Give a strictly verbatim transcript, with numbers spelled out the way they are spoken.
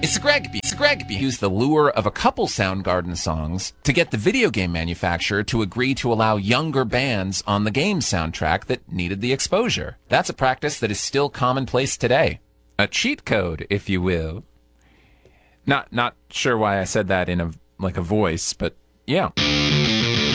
It's Gregby. It's Gregby. Used the lure of a couple Soundgarden songs to get the video game manufacturer to agree to allow younger bands on the game soundtrack that needed the exposure. That's a practice that is still commonplace today. A cheat code, if you will. Not not sure why I said that in a like a voice, but yeah.